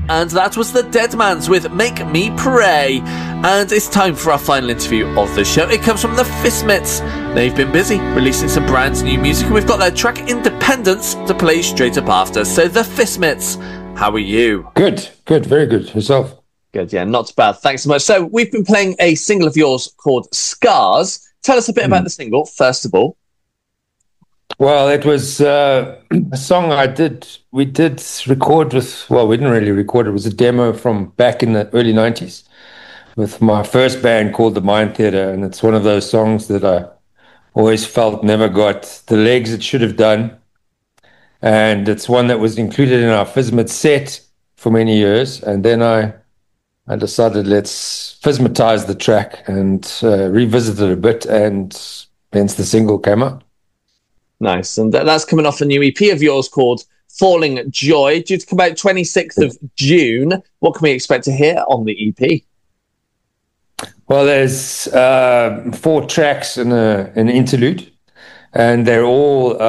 And that was the Deadmans with Make Me Pray. And it's time for our final interview of the show. It comes from the Fistmits. They've been busy releasing some brand new music, and we've got their track Independence to play straight up after. So the Fistmits, how are you? Good, very good. Yourself? Good, yeah, not bad. Thanks so much. So we've been playing a single of yours called Scars. Tell us a bit about the single, first of all. Well, it was a song we did record with, well, we didn't really record, it was a demo from back in the early 90s with my first band called the Mind Theatre, and it's one of those songs that I always felt never got the legs it should have done, and it's one that was included in our Fizmit set for many years, and then I decided let's Fizmitize the track and revisit it a bit, and hence the single came out. Nice. And that's coming off a new EP of yours called Falling Joy, due to come out 26th of June. What can we expect to hear on the EP? Well, there's 4 tracks and an interlude, and they're all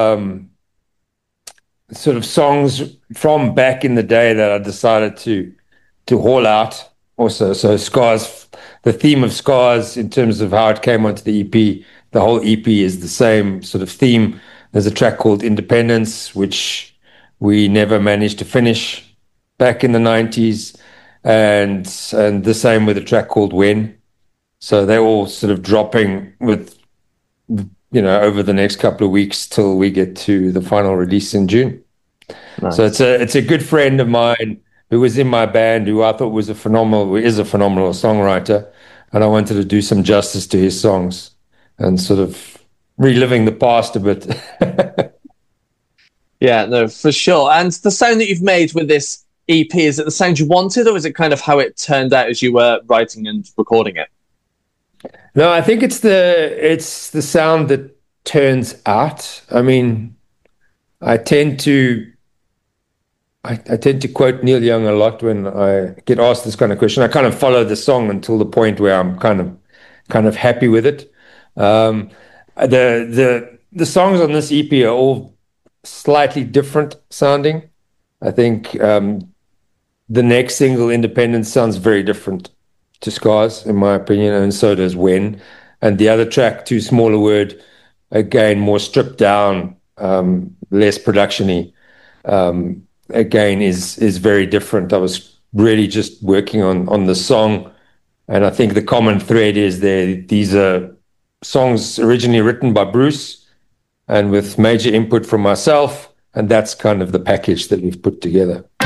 sort of songs from back in the day that I decided to haul out also. So Scars, the theme of Scars in terms of how it came onto the EP, the whole EP is the same sort of theme. There's a track called Independence, which we never managed to finish back in the 90s, and the same with a track called When. So they're all sort of dropping with, over the next couple of weeks till we get to the final release in June. Nice. So it's a good friend of mine who was in my band, who I thought is a phenomenal songwriter, and I wanted to do some justice to his songs and sort of reliving the past a bit. Yeah, no, for sure. And the sound that you've made with this EP, is it the sound you wanted, or is it kind of how it turned out as you were writing and recording it? No, I think it's the sound that turns out. I mean, I tend to quote Neil Young a lot when I get asked this kind of question. I kind of follow the song until the point where I'm kind of happy with it. The songs on this EP are all slightly different sounding. I think the next single, Independence, sounds very different to Scars, in my opinion, and so does When. And the other track, Too Small a Word, again, more stripped down, less production-y, again, is very different. I was really just working on the song, and I think the common thread is these are songs originally written by Bruce and with major input from myself, and that's kind of the package that we've put together.